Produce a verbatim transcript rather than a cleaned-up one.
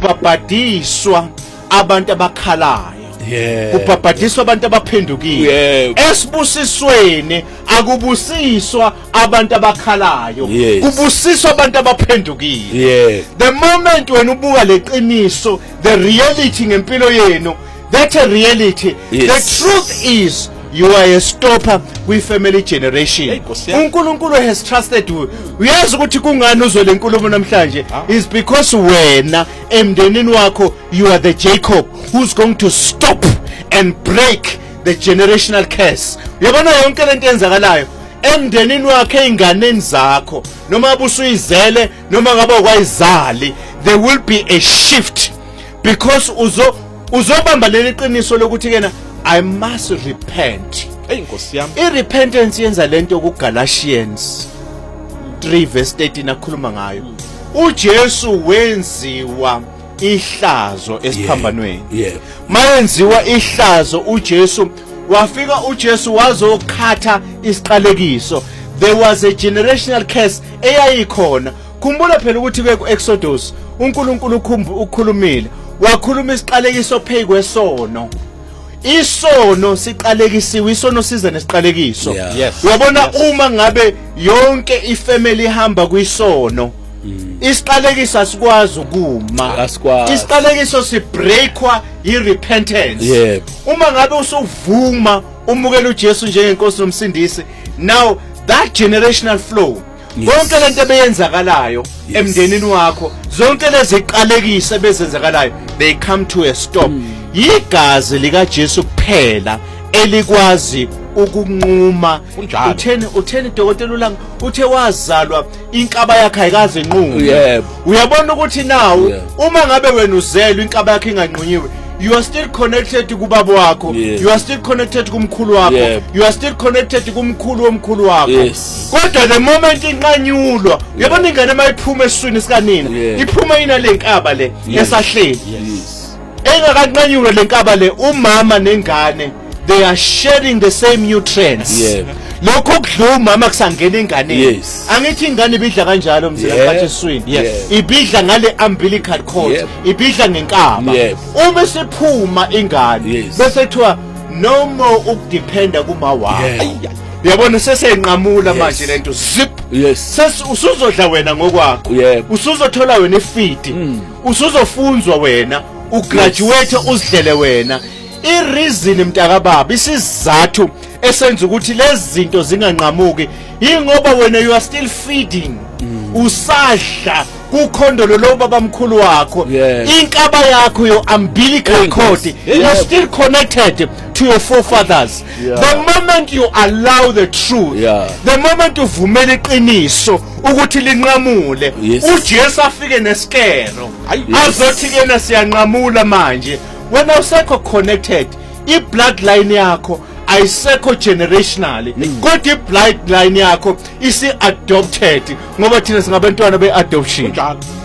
kubhabhadiswa abantu abakhalayo. Yeah. Kubhabhadiswa abantu abaphendukile. Yeah. Esibusisweni akubusiswa abantu abakhalayo. Yes. Kubusiswa abantu abaphendukile. Yeah. The moment when ubuka leqiniso, the reality ngempilo yenu, that's a reality. Yes. The truth is you are a stopper with family generation. Hey, Nkosi yami. uNkulunkulu has trusted you. Uyazi ukuthi kungani uzwe lenkulumo namhlanje is because wena emndenini wakho you are the Jacob who's going to stop and break the generational curse. Uyabona yonke lento enzakalayo emndenini wakhe einganeni zakho noma abusuyizele noma ngabe ukwayizali, there will be a shift because uzo uzobamba leli qiniso lokuthi kena I must repent. Hey Nkosi yami. I-repentance yenza lento ku Galatians three verse thirteen akhuluma ngayo. uJesu wenziwa ihlazo esiphambanweni. Yeah. Mayenziwa ihlazo uJesu wafika uJesu wazokhatha isiqalekiso. There was a generational curse eyayikhona. Khumbula phela ukuthi ke ku Exodus uNkulunkulu ukhulumile wakhuluma isiqalekiso phezu kwesono. Isono siqalekisiwe, isono siza nesiqalekiso. Yeah. Yes. Uyabona uma ngabe yonke ifamily ihamba kwisono, isiqalekiso asikwazi ukuma. Asikwazi. Isiqalekiso sibreakwa yi-repentance. Yeah. Uma ngabe usuvuma umukela uJesu njengenkosi nomsindisi, now that generational flow, konke lento ebeyenzakalayo emndenini wakho, zonke lezi ziqalekise bezenzakalayo, they come to a stop. Yigazi lika Jesu kuphela elikwazi ukunquma. Utheni utheni dokotela ulang uthe wazalwa inkaba yakhe ayikaze inqume. Yebo. Uyabona ukuthi nawo uma ngabe wena uzelwe inkaba yakhe inganqunyiwe, you are still connected kubaba wakho. Yeah. You are still connected kumkhulu wakho. Yeah. You are still connected kumkhulu womkhulu wakho. Yes. Kodwa the moment inqanyulwa, uyabona ingane mayiphuma esiswini sikanina, Yeah. iphuma ina lenkaba le esahleli. Yes. Engakanqanyulwa lenkaba le, umama nengane they are sharing the same nutrients. Yeah. Lokho kudla umama kusangena ingane. Yes. Angithi ingane ibidla kanjalo mzela Yeah. kathi eswini. Yes. Ibidla ngale umbilical cord. Yep. Ibidla ngenkaba. Yep. Uma siphuma ingane Yes. bese kuthiwa no more ukudependa kuma wakho. Yeah. Uyabona sesenqamula Yes. manje lento zip. Yes. Sesi usuzodla wena ngokwakho. Yeah. Usuzothola wena ifeed. Usuzofunzwa wena, ugraduate uzidlele wena. I-reason mntakababa, isizathu esenza ukuthi lezi zinto zinganqamuki ingoba wena you are still feeding. Usadla kukhondolo lo baba mkhulu wakho. Yeah. Inkaba yakho yo umbilical cord. Yeah. You are still connected to your forefathers. Yeah. The moment you allow the truth, Yeah. the moment uvumela iqiniso ukuthi linqamule, Yes. uJesu afike nesikero. Yes. Azothi kena siyanqamula manje. Wena usekho connected, i-bloodline yakho ayisekho generationally, kodwa i-bloodline yakho isi adopted ngoba thina singabantwana be-adoption.